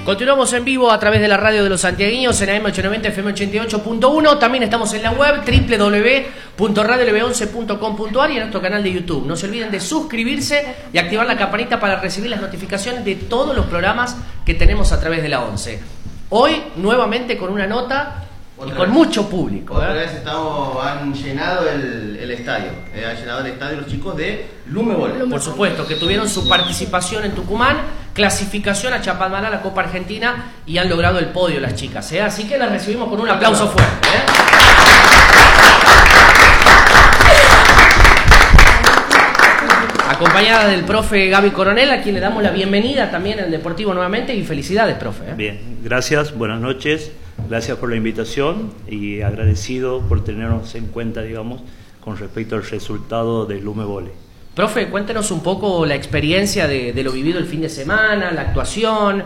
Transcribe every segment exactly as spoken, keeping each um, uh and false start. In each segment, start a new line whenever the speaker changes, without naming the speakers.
Continuamos en vivo a través de la radio de los santiagueños en A M ochocientos noventa F M ochenta y ocho punto uno. También estamos en la web doble u doble u doble u punto radio l b once punto com punto a r y en nuestro canal de YouTube. No se olviden de suscribirse y activar la campanita para recibir las notificaciones de todos los programas que tenemos a través de la once. Hoy, nuevamente con una nota y con mucho público.
Otra ¿eh? vez estamos, han llenado el, el estadio. Eh, han llenado el estadio los chicos de Lumebol.
Por supuesto, que tuvieron su participación en Tucumán, clasificación a Chapalmalal, la Copa Argentina, y han logrado el podio las chicas. ¿eh? Así que las recibimos con un aplauso fuerte. ¿eh? Acompañada del profe Gaby Coronel, a quien le damos la bienvenida también al Deportivo nuevamente, y felicidades, profe. ¿eh?
Bien, gracias, buenas noches, gracias por la invitación y agradecido por tenernos en cuenta, digamos, con respecto al resultado del Lumebol.
Profe, cuéntenos un poco la experiencia de, de lo vivido el fin de semana, la actuación,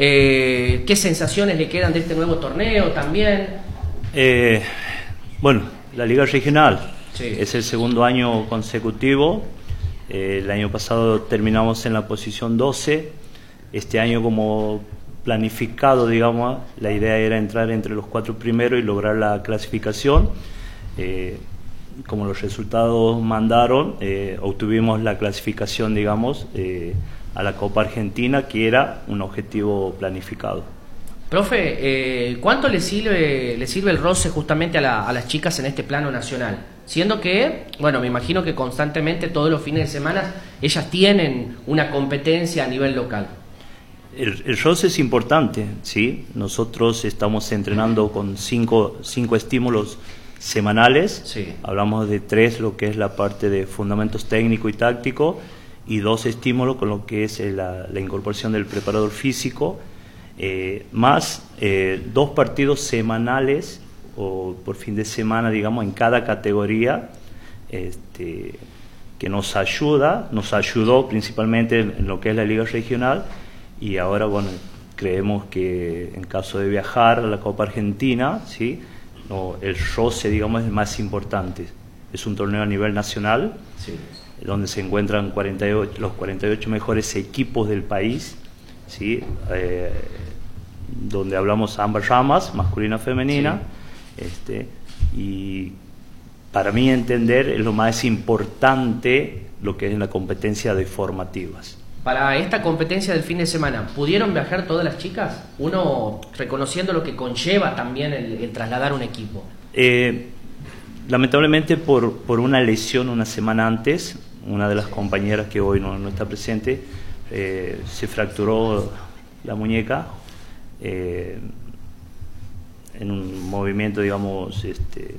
eh, qué sensaciones le quedan de este nuevo torneo también.
Eh, bueno, la Liga Regional
sí.
es el segundo año consecutivo. Eh, el año pasado terminamos en la posición doce. Este año, como planificado, digamos, la idea era entrar entre los cuatro primeros y lograr la clasificación. Eh, como los resultados mandaron, eh, obtuvimos la clasificación, digamos, eh, a la Copa Argentina, que era un objetivo planificado.
Profe, eh, ¿cuánto le sirve, le sirve el roce justamente a, la, a las chicas en este plano nacional? Siendo que, bueno, me imagino que constantemente todos los fines de semana ellas tienen una competencia a nivel local.
El, el roce es importante, ¿sí? Nosotros estamos entrenando con cinco, cinco estímulos semanales.
Sí.
Hablamos de tres, lo que es la parte de fundamentos técnico y táctico, y dos estímulos con lo que es la, la incorporación del preparador físico, eh, más eh, dos partidos semanales o por fin de semana, digamos, en cada categoría, este, que nos ayuda, nos ayudó principalmente en, en lo que es la Liga Regional, y ahora, bueno, creemos que en caso de viajar a la Copa Argentina, ¿sí? No, el roce, digamos, es el más importante. Es un torneo a nivel nacional,
sí.
donde se encuentran cuarenta y ocho, los cuarenta y ocho mejores equipos del país, ¿sí? Eh, donde hablamos ambas ramas, masculina, femenina, sí. este, y para mí entender es lo más importante lo que es la competencia de formativas.
Para esta competencia del fin de semana, ¿pudieron viajar todas las chicas? Uno reconociendo lo que conlleva también el, el trasladar un equipo.
Eh, lamentablemente por, por una lesión una semana antes, una de las compañeras que hoy no, no está presente, eh, se fracturó la muñeca eh, en un movimiento, digamos, este,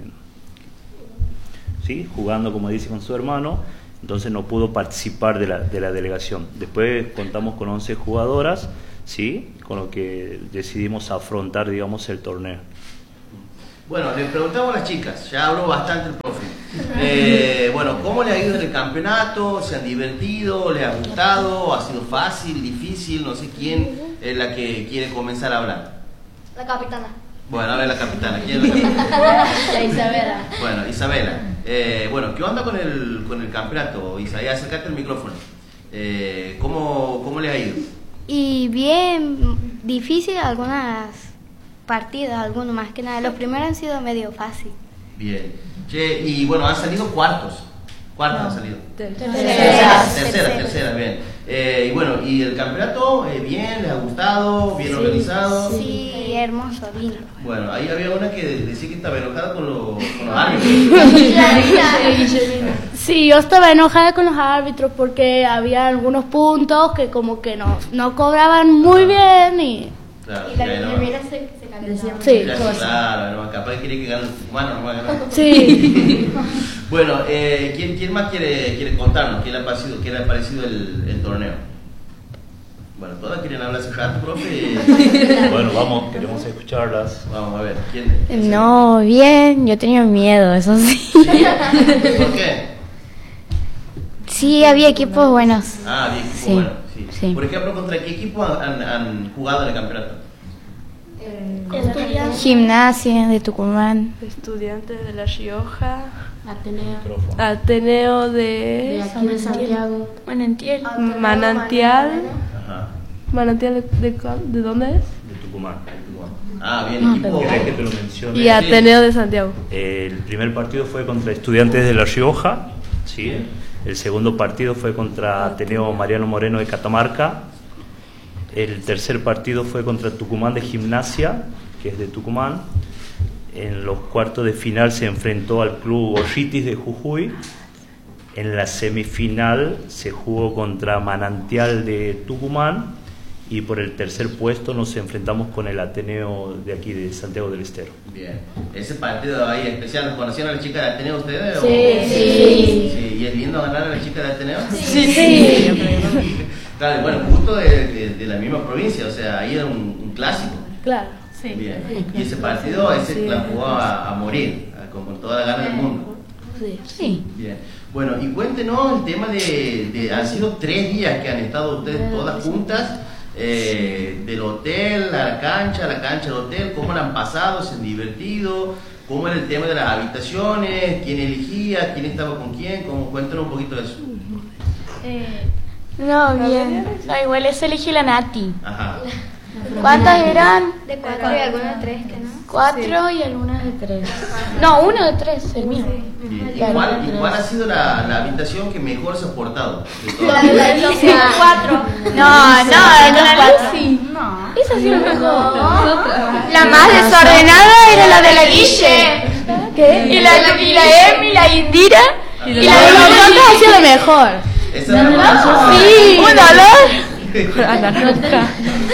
¿sí? jugando, como dice, con su hermano. Entonces no pudo participar de la, de la delegación. Después contamos con once jugadoras, ¿sí? Con lo que decidimos afrontar, digamos, el torneo.
Bueno, le preguntamos a las chicas, ya habló bastante el profe. Eh, bueno, ¿cómo le ha ido en el campeonato? ¿Se han divertido? ¿Le ha gustado? ¿Ha sido fácil, difícil? No sé quién es la que quiere comenzar a hablar.
La capitana.
Bueno, a ver la capitana. ¿Quién es la capitana?
La Isabela.
Bueno, Isabela. Eh, bueno, ¿qué onda con el, con el campeonato? Isabela, acércate al micrófono. Eh, ¿cómo, ¿Cómo le ha ido?
Y bien difícil algunas partidas, algunos más que nada. Los primeros han sido medio fácil.
Bien. Che, y bueno, han salido cuartos. ¿Cuántas no. han salido?
Tercera.
Tercera, tercera, tercera, bien. Eh, y bueno, ¿y el campeonato eh, bien? ¿Les ha gustado? ¿Bien sí, organizado?
Sí, hermoso, vino.
Bueno, ahí había una que decía que estaba enojada con los, con los árbitros.
Sí, yo estaba enojada con los árbitros porque había algunos puntos que como que no, no cobraban muy bien y...
Claro,
y la
bueno,
primera se, se calentaba.
Sí,
claro, claro, no, capaz quería que gane el tucumano, no va a ganar.
Sí.
Bueno, eh, ¿quién, ¿quién más quiere, quiere contarnos qué le ha parecido, qué le ha parecido el, el torneo? Bueno, todas quieren hablar hace rato, profe.
Bueno, vamos, queremos escucharlas.
Vamos a ver, ¿quién?
No, bien, yo tenía miedo, eso sí.
¿Sí? ¿Por qué?
Sí, había equipos buenos.
Ah, había equipos
sí,
buenos, sí.
sí.
Por ejemplo, ¿contra qué equipo han, han jugado en el campeonato?
Estudiantes.
Gimnasia de Tucumán.
Estudiantes de La Rioja.
Ateneo.
Ateneo de...
De aquí de Santiago.
Manantial.
Manantial.
Ajá.
¿Manantial de, de, de dónde es?
De Tucumán.
Ah, bien, equipo.
¿Querés que te lo mencione?
Y Ateneo de Santiago.
El primer partido fue contra Estudiantes de La Rioja, ¿sí? El segundo partido fue contra Ateneo Mariano Moreno de Catamarca. El tercer partido fue contra Tucumán de Gimnasia, que es de Tucumán. En los cuartos de final se enfrentó al club Gorritis de Jujuy. En la semifinal se jugó contra Manantial de Tucumán. Y por el tercer puesto nos enfrentamos con el Ateneo de aquí, de Santiago del Estero.
Bien. ¿Ese partido ahí especial, conocieron a la chica de Ateneo ustedes?
Sí,
o...
sí.
sí. ¿Y es lindo ganar a la chica de Ateneo?
Sí, sí.
Claro, bueno, justo de, de, de la misma provincia, o sea, ahí era un, un clásico.
Claro.
Sí.
Bien. Y ese partido, ese
Sí.
la jugó a, a morir, a- con, con toda la gana del mundo.
Sí.
Sí.
Bien. Bueno, y cuéntenos el tema de, de han sido tres días que han estado ustedes todas juntas, eh, del hotel a la cancha, la cancha al hotel, cómo la han pasado, se han divertido, cómo era el tema de las habitaciones, quién elegía, quién estaba con quién, cómo, cuéntanos un poquito de eso.
No, bien. No, igual eso elegí la Nati.
Ajá.
¿Cuántas eran?
De cuatro y algunos tres que no.
Cuatro y algunas de tres. No, uno de tres, el mío.
Bien. ¿Y
Claro,
cuál, y
tres.
cuál ha sido la, la habitación que mejor se ha portado? De todas?
Cuatro. No, no, la Lucy. No. Esa sí es mejor. La más desordenada era la de la Guille. ¿Qué? Y la, y la Emi, la Indira. Y la de
Nosotros ha sido mejor.
Esa es la más.
Sí. Un dolor.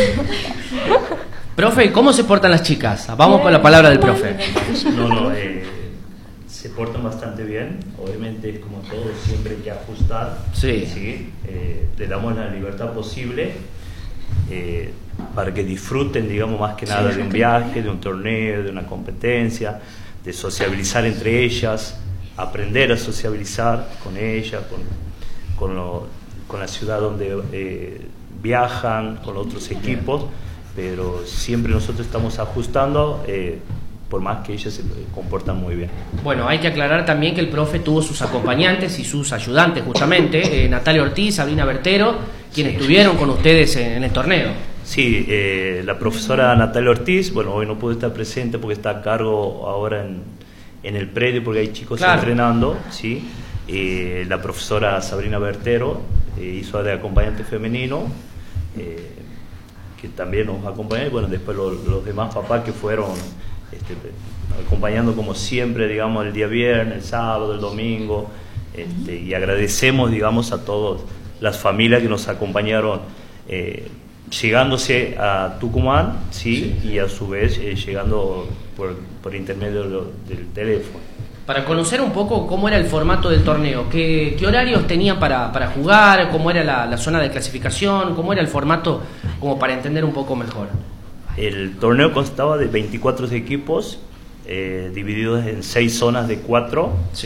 Profe, ¿cómo se portan las chicas? Vamos con la palabra del profe.
No, no, eh, se portan bastante bien. Obviamente, es como todo, siempre hay que ajustar.
Sí.
Eh, le damos la libertad posible eh, para que disfruten, digamos, más que nada de un viaje, de un torneo, de una competencia, de sociabilizar entre ellas, aprender a sociabilizar con ellas, con, con, lo, con la ciudad donde eh, viajan, con otros equipos. Pero siempre nosotros estamos ajustando, eh, por más que ellas se comportan muy bien.
Bueno, hay que aclarar también que el profe tuvo sus acompañantes y sus ayudantes, justamente, eh, Natalia Ortiz, Sabrina Bertero, quienes estuvieron con ustedes en, en el torneo.
Sí, eh, la profesora Natalia Ortiz, bueno, hoy no pudo estar presente porque está a cargo ahora en, en el predio porque hay chicos
Claro.
entrenando, ¿sí? Eh, la profesora Sabrina Bertero eh, hizo de acompañante femenino, eh, que también nos acompañó, y bueno, después lo, los demás papás que fueron este, acompañando como siempre, digamos, el día viernes, el sábado, el domingo, este, y agradecemos, digamos, a todas las familias que nos acompañaron eh, llegándose a Tucumán, ¿sí? Sí. Y a su vez eh, llegando por, por intermedio de lo, del teléfono.
Para conocer un poco cómo era el formato del torneo, qué, qué horarios tenían para, para jugar, cómo era la, la zona de clasificación, cómo era el formato, como para entender un poco mejor.
El torneo constaba de veinticuatro equipos, eh, divididos en seis zonas de cuatro.
Sí.